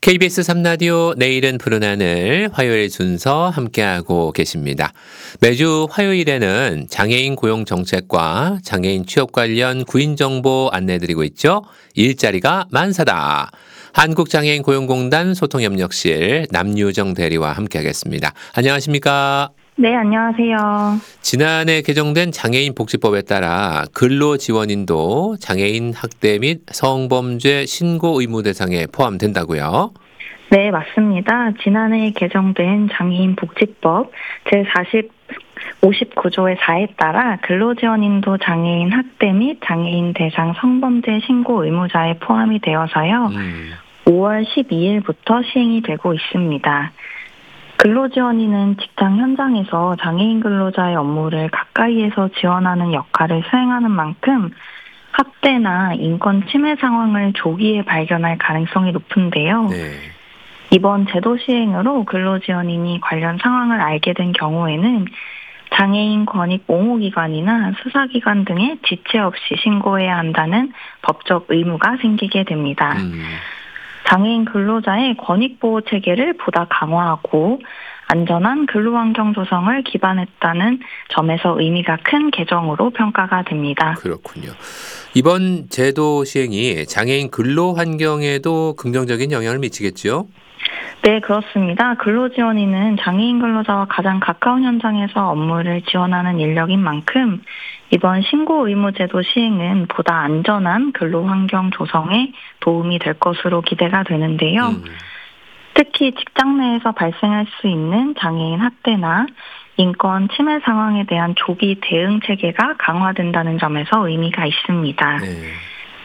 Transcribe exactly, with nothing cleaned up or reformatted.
케이비에스 삼 라디오 내일은 푸른 하늘 화요일 순서 함께하고 계십니다. 매주 화요일에는 장애인 고용 정책과 장애인 취업 관련 구인 정보 안내드리고 있죠. 일자리가 만사다. 한국장애인 고용공단 소통협력실 남유정 대리와 함께하겠습니다. 안녕하십니까? 네, 안녕하세요. 지난해 개정된 장애인 복지법에 따라 근로지원인도 장애인 학대 및 성범죄 신고 의무 대상에 포함된다고요? 네, 맞습니다. 지난해 개정된 장애인 복지법 제사십 오십구 조의 사에 따라 근로지원인도 장애인 학대 및 장애인 대상 성범죄 신고 의무자에 포함이 되어서요. 음. 오월 십이일부터 시행이 되고 있습니다. 근로지원인은 직장 현장에서 장애인 근로자의 업무를 가까이에서 지원하는 역할을 수행하는 만큼 학대나 인권 침해 상황을 조기에 발견할 가능성이 높은데요. 네. 이번 제도 시행으로 근로지원인이 관련 상황을 알게 된 경우에는 장애인 권익 옹호기관이나 수사기관 등에 지체 없이 신고해야 한다는 법적 의무가 생기게 됩니다. 음. 장애인 근로자의 권익보호 체계를 보다 강화하고 안전한 근로환경 조성을 기반했다는 점에서 의미가 큰 개정으로 평가가 됩니다. 그렇군요. 이번 제도 시행이 장애인 근로 환경에도 긍정적인 영향을 미치겠죠? 네, 그렇습니다. 근로지원인은 장애인 근로자와 가장 가까운 현장에서 업무를 지원하는 인력인 만큼 이번 신고 의무 제도 시행은 보다 안전한 근로 환경 조성에 도움이 될 것으로 기대가 되는데요. 음. 특히 직장 내에서 발생할 수 있는 장애인 학대나 인권 침해 상황에 대한 조기 대응 체계가 강화된다는 점에서 의미가 있습니다. 네.